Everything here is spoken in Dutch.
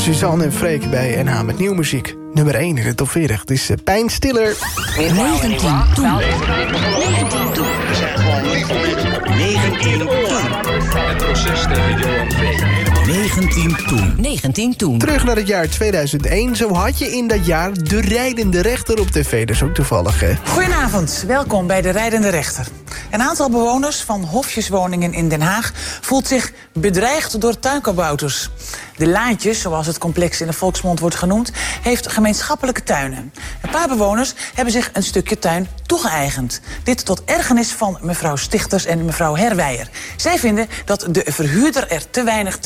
Suzanne en Freek bij NH met nieuwe muziek. Nummer 1 in de top 40. Het is Pijn Stiller. 19 toen. 19 toen. We zijn gewoon lieve mensen. 19 toen. Het proces tegen Johan V. 19 toen. 19 toen. Terug naar het jaar 2001. Zo had je in dat jaar de rijdende rechter op tv. Dat is ook toevallig, hè? Goedenavond, welkom bij de Rijdende Rechter. Een aantal bewoners van hofjeswoningen in Den Haag voelt zich bedreigd door tuinkabouters. De Laantjes, zoals het complex in de volksmond wordt genoemd, heeft gemeenschappelijke tuinen. Een paar bewoners hebben zich een stukje tuin toegeëigend. Dit tot ergernis van mevrouw Stichters en mevrouw Herwijer. Zij vinden dat de verhuurder er te weinig